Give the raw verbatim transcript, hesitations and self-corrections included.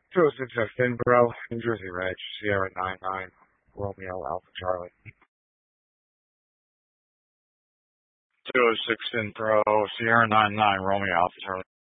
two oh six F Finbro, New Jersey Reg, Sierra nine nine, Romeo Alpha Charlie. two oh six Finbro, Sierra nine nine, Romeo Alpha Charlie.